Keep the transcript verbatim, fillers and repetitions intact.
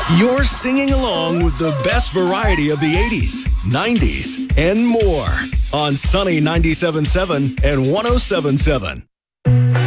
You're singing along with the best variety of the eighties, nineties, and more on Sunny ninety-seven point seven and one oh seven point seven.